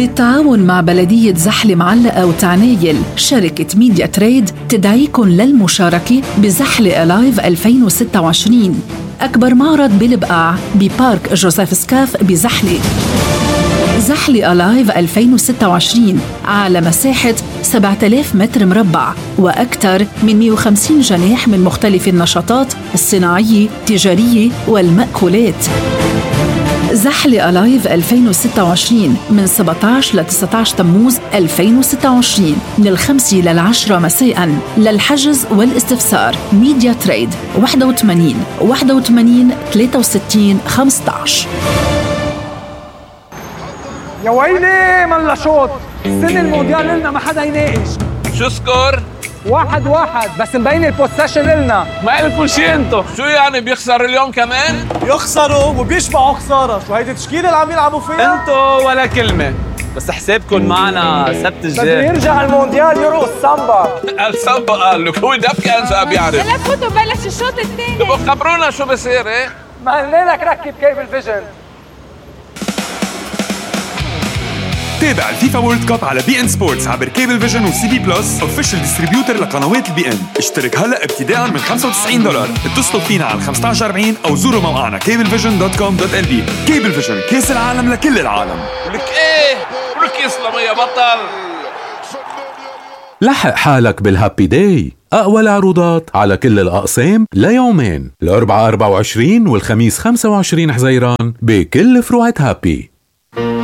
بالتعاون مع بلدية زحلة معلقة وتعنايل، شركة ميديا تريد تدعيكم للمشاركة بزحلة ألايف 2026، أكبر معرض بالبقاع ببارك جوزيف سكاف بزحلة. زحلة ألايف 2026 على مساحة 7000 متر مربع وأكثر من 150 جناح من مختلف النشاطات الصناعية، التجارية والمأكولات. زحلة ألايف 2026 من 17 ل 19 تموز 2026 من 5 ل 10 مساء. للحجز والاستفسار ميديا تريد 81 63 15. يا ويلي ملا شوط، السنة المونديال لنا ما حدا يناقش. شو سكور؟ 1-1 بس مبين البوسيشن لنا. ما قلتوا شي انتو، شو يعني بيخسر اليوم كمان؟ يخسروا وبيشبعوا خسارة، شو هيدي تشكيلة اللي عم يلعبوا فيها؟ انتو ولا كلمة، بس حسابكم معنا سبت الجاي. بده يرجع المونديال يرقص سامبا. السامبا قال لك هو دبكة انسى بيعرف. هلا فوتوا بلش الشوط الثاني. تبقوا خبرونا شو بصير ايه؟ ما قلنا لك ركب كيبل فيجن. تابع الفيفا وورلد كاب على بي ان سبورتس عبر كيبل فيجن وسي بي بلس، اوفيشال ديستريبيوتر لقنوات البي ان. اشترك هلا ابتداء من $95. اتصلوا فينا على 1540 او زوروا موقعنا cablevision.com.lb. كيبل فيجن، كاس العالم لكل العالم. ولك ايه؟ ولك يسلم يا بطل. لحق حالك بالهابي داي، أقوى العروضات على كل الأقسام ليومين، الأربعاء 24 والخميس 25 حزيران بكل فروعة هابي.